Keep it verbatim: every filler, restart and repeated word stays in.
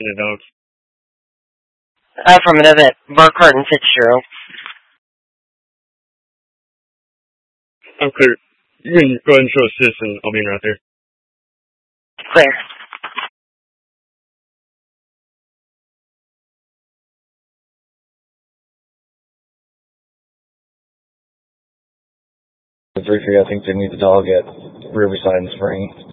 to the dogs? Uh, from an event, Burkhart and Fitzgerald. I'm clear. You can go ahead and show assist, and I'll be right there. Clear. three three, I think they need the dog at Riverside and Spring.